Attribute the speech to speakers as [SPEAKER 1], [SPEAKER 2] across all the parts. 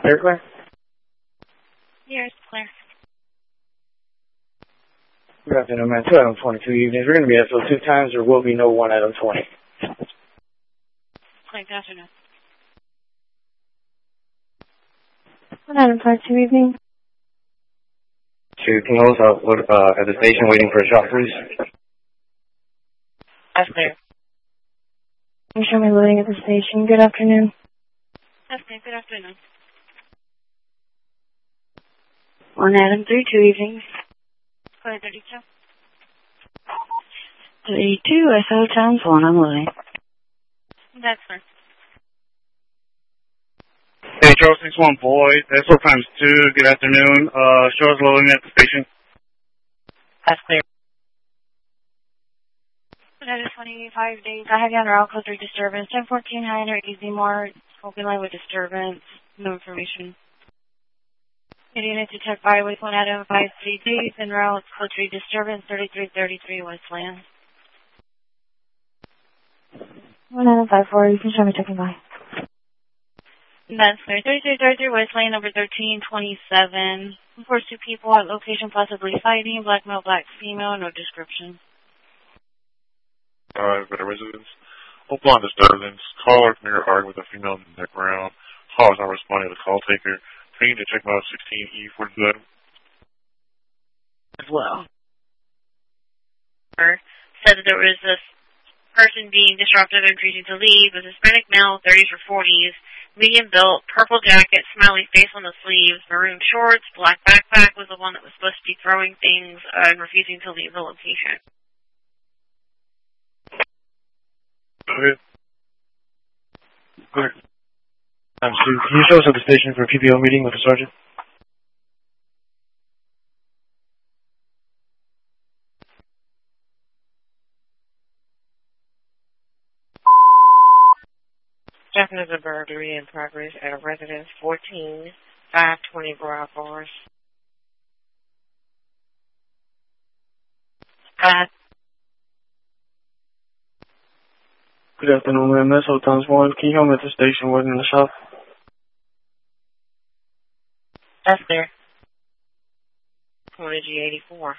[SPEAKER 1] Very clear?
[SPEAKER 2] Yes, clear.
[SPEAKER 1] Good afternoon, man. 2 item 22 evenings. We're going to be at so 2 times. There will be no 1 item 20.
[SPEAKER 2] Clear, good afternoon.
[SPEAKER 3] 1 item 22 evening.
[SPEAKER 1] To Pinholes at the station waiting for a shot, please.
[SPEAKER 2] That's clear.
[SPEAKER 3] You show me loading at the station. Good afternoon.
[SPEAKER 2] That's clear, good afternoon.
[SPEAKER 3] 1 item 32 evening.
[SPEAKER 2] Clear, 32.
[SPEAKER 3] 32 SO times 1 unloading.
[SPEAKER 2] That's clear.
[SPEAKER 4] Hey, Charles 61 Boyd, SO times 2, good afternoon. Show us loading at the station.
[SPEAKER 2] That's clear. That is 25 days. I have you on route code 3 disturbance. 1014 Higher Easy Mart. Open line with disturbance. No information. Getting into check by with 1 item 53 days. En route code 3 disturbance 3333 Westland.
[SPEAKER 3] 1 item 54. You can show me checking by.
[SPEAKER 2] That's clear. 3333 Westland number 1327. Reports 2 people at location possibly fighting. Black male, black female. No description.
[SPEAKER 5] Alright, for the residents. Open line disturbance. Caller from your arguing with a female in the background. Caller's not responding to the call taker. Ping to check out 16E for the good.
[SPEAKER 2] As well. Said that there was this person being disruptive and refusing to leave. Was Hispanic male, 30s or 40s, medium built, purple jacket, smiley face on the sleeves, maroon shorts, black backpack was the one that was supposed to be throwing things and refusing to leave the location.
[SPEAKER 5] Okay.
[SPEAKER 1] Good. Steve, can you show us at the station for a PPO meeting with the sergeant?
[SPEAKER 6] Checking is a burglary in progress at a residence 14520 Broad Forest.
[SPEAKER 1] Good afternoon, ma'am. That's SO times 1. Can you help me at the station waiting in the shop?
[SPEAKER 6] That's there. 20G84.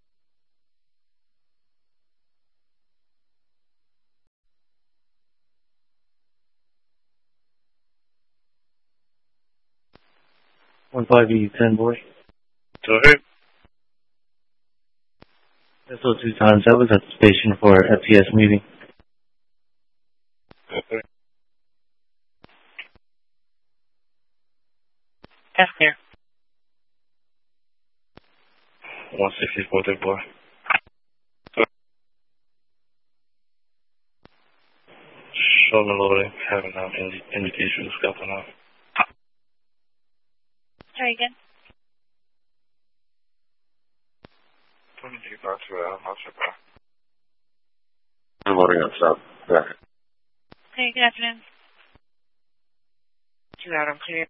[SPEAKER 1] One 5E10, boy.
[SPEAKER 5] Go ahead.
[SPEAKER 1] SO 2 times. That was at the station for FTS meeting.
[SPEAKER 5] Okay.
[SPEAKER 6] That's there.
[SPEAKER 1] 164, there, boy. Show me loading. Having indication of scalping off.
[SPEAKER 2] Try again.
[SPEAKER 5] 20G back to not sure back.
[SPEAKER 7] I'm loading up stuff. Yeah.
[SPEAKER 2] Okay, good afternoon.
[SPEAKER 6] 2 item clear.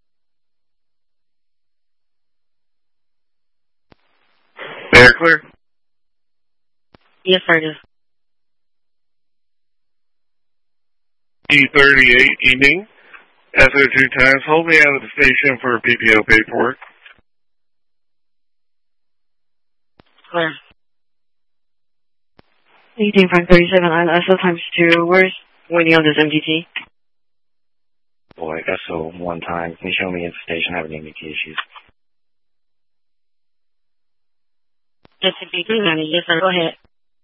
[SPEAKER 4] Very clear.
[SPEAKER 6] Yes, sir, it is.
[SPEAKER 4] E38 evening. SO 2 times. Hold me out of the station for PPO paperwork.
[SPEAKER 6] Clear.
[SPEAKER 3] 18 from 37 on SO times 2. Where's waiting on this MDT?
[SPEAKER 1] Boy, SO 1 time. Can you show me at the station having any issues?
[SPEAKER 6] Just to be clear, honey. Yes, sir, go ahead.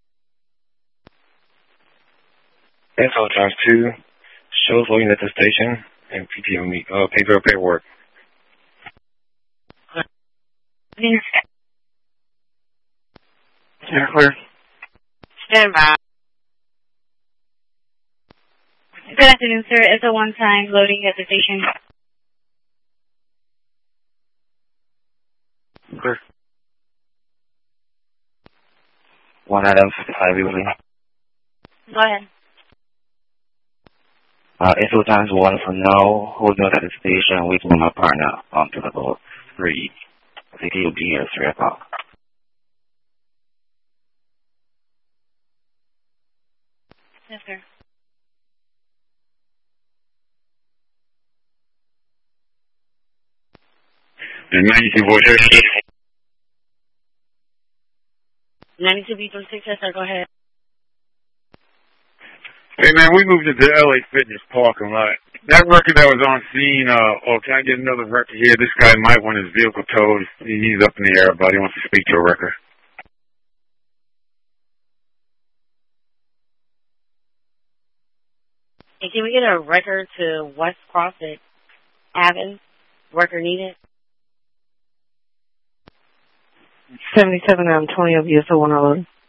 [SPEAKER 1] SO times 2. Shows loading at the station and PPO paperwork.
[SPEAKER 2] Clear.
[SPEAKER 1] Yeah, clear.
[SPEAKER 6] Stand by.
[SPEAKER 2] Good afternoon, sir. SO 1 time loading at the station.
[SPEAKER 1] Clear. 1 item 55 evening.
[SPEAKER 2] Go ahead.
[SPEAKER 1] SO times 1 for now. Holding out at the station, waiting for my partner until about 3. I think he'll be here at 3 o'clock.
[SPEAKER 2] Yes, sir.
[SPEAKER 8] And 92 voice.
[SPEAKER 2] 92B36, yes, sir, go ahead.
[SPEAKER 8] Hey, man, we moved into LA Fitness parking lot. That record that was on scene, can I get another record here? This guy might want his vehicle towed. He's up in the air, but he wants to speak to a record.
[SPEAKER 2] Hey, can we get a record to West Crossett Avenue? Record needed?
[SPEAKER 3] 77 20 of you, so 111.